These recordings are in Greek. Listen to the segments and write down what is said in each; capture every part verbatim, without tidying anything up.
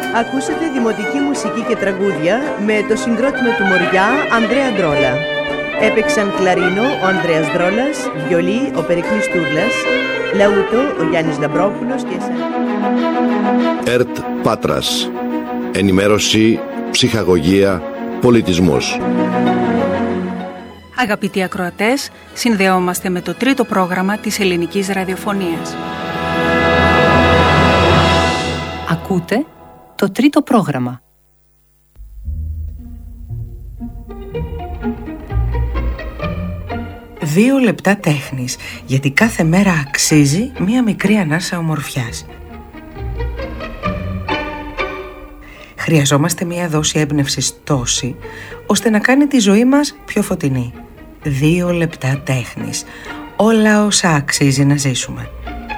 Ακούσατε δημοτική μουσική και τραγούδια με το συγκρότημα του Μοριά Ανδρέα Ντρόλα. Έπαιξαν κλαρίνο ο Ανδρέας Ντρόλας, βιολί ο Περικλής Τούρλας, λαούτο ο Γιάννης Λαμπρόπουλος και εσένα. ΕΡΤ Πάτρας. Ενημέρωση, ψυχαγωγία, πολιτισμός. Αγαπητοί ακροατές, συνδεόμαστε με το τρίτο πρόγραμμα της ελληνικής ραδιοφωνίας. Ακούτε το τρίτο πρόγραμμα. Δύο λεπτά τέχνης, γιατί κάθε μέρα αξίζει μία μικρή ανάσα ομορφιάς. Χρειαζόμαστε μία δόση έμπνευσης τόση, ώστε να κάνει τη ζωή μας πιο φωτεινή. Δύο λεπτά τέχνης, όλα όσα αξίζει να ζήσουμε.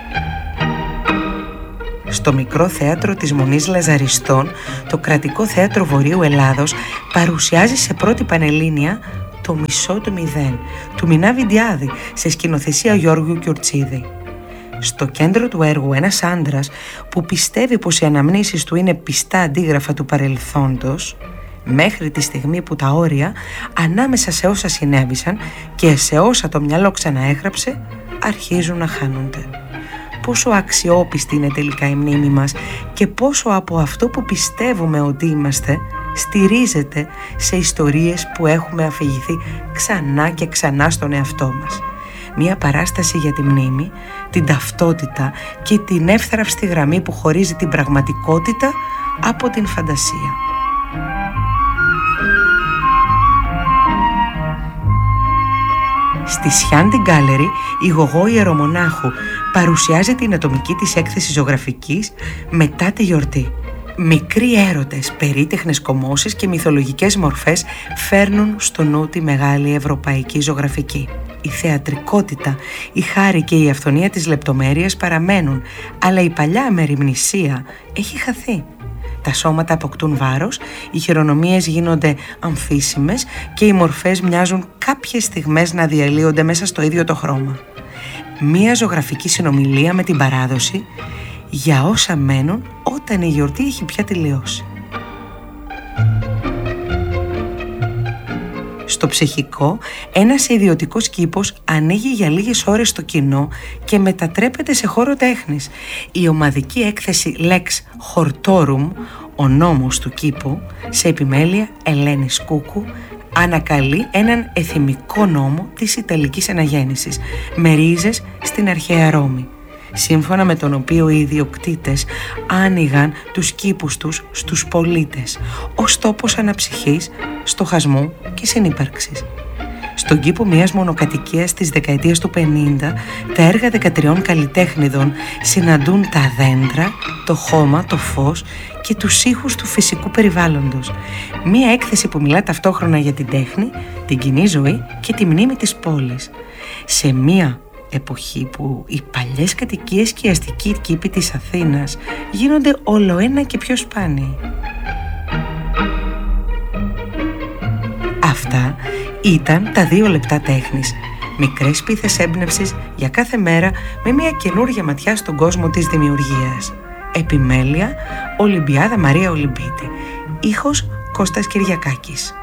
Στο μικρό θέατρο της Μονής Λαζαριστών, το Κρατικό Θέατρο Βορείου Ελλάδος παρουσιάζει σε πρώτη πανελλήνια το Μισό του Μηδέν, του Μινά Βιντιάδη, σε σκηνοθεσία Γιώργου Κιουρτσίδη. Στο κέντρο του έργου ένας άντρας που πιστεύει πως οι αναμνήσεις του είναι πιστά αντίγραφα του παρελθόντος, μέχρι τη στιγμή που τα όρια ανάμεσα σε όσα συνέβησαν και σε όσα το μυαλό ξαναέγραψε αρχίζουν να χάνονται. Πόσο αξιόπιστη είναι τελικά η μνήμη μας και πόσο από αυτό που πιστεύουμε ότι είμαστε στηρίζεται σε ιστορίες που έχουμε αφηγηθεί ξανά και ξανά στον εαυτό μας. Μία παράσταση για τη μνήμη, την ταυτότητα και την εύθραυστη γραμμή που χωρίζει την πραγματικότητα από την φαντασία. Στη Σιάντι Γκάλερι, η Γογό Ιερομονάχου παρουσιάζει την ατομική της έκθεση ζωγραφικής μετά τη γιορτή. Μικροί έρωτες, περίτεχνες κομμώσεις και μυθολογικές μορφές φέρνουν στο νου τη μεγάλη ευρωπαϊκή ζωγραφική. Η θεατρικότητα, η χάρη και η αυθονία της λεπτομέρειας παραμένουν, αλλά η παλιά αμεριμνησία έχει χαθεί. Τα σώματα αποκτούν βάρος, οι χειρονομίες γίνονται αμφίσιμες και οι μορφές μοιάζουν κάποιες στιγμές να διαλύονται μέσα στο ίδιο το χρώμα. Μία ζωγραφική συνομιλία με την παράδοση για όσα μένουν όταν η γιορτή έχει πια τελειώσει. Στο Ψυχικό, ένας ιδιωτικός κήπος ανοίγει για λίγες ώρες στο κοινό και μετατρέπεται σε χώρο τέχνης. Η ομαδική έκθεση Lex Hortorum, ο νόμος του κήπου, σε επιμέλεια Ελένης Κούκου, ανακαλεί έναν εθιμικό νόμο της Ιταλικής Αναγέννησης, με ρίζες στην αρχαία Ρώμη, σύμφωνα με τον οποίο οι ιδιοκτήτες άνοιγαν τους κήπους τους στους πολίτες ως τόπος αναψυχής, στοχασμού και συνύπαρξης. Στον κήπο μιας μονοκατοικίας της δεκαετίας του πενήντα, τα έργα δεκατριών καλλιτέχνηδων συναντούν τα δέντρα, το χώμα, το φως και τους ήχους του φυσικού περιβάλλοντος. Μία έκθεση που μιλά ταυτόχρονα για την τέχνη, την κοινή ζωή και τη μνήμη της πόλης. Σε μία εποχή που οι παλιές κατοικίες και οι αστικοί κήποι της Αθήνας γίνονται ολοένα και πιο σπάνιοι. Αυτά ήταν τα δύο λεπτά τέχνης. Μικρές πίθες έμπνευσης για κάθε μέρα με μια καινούργια ματιά στον κόσμο της δημιουργίας. Επιμέλεια Ολυμπιάδα Μαρία Ολυμπίτη. Ήχος Κώστας Κυριακάκης.